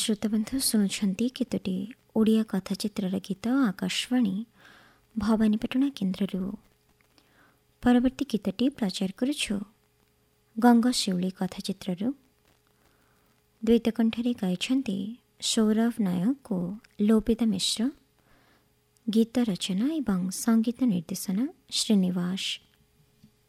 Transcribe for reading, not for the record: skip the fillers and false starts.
श्रोताबंधु शुणुंट केतोटी ओडिया कथाचित्रर गीत आकाशवाणी भवानीपाटना केन्द्र। परवर्ती गीतटी प्रचार करुछु गंगाशिउली कथाचित्रर। द्वैतकंठरे गाइछन्ति सौरभ नायक ओ लोपिता मिश्र। गीत रचना एवं संगीत निर्देशना श्रीनिवास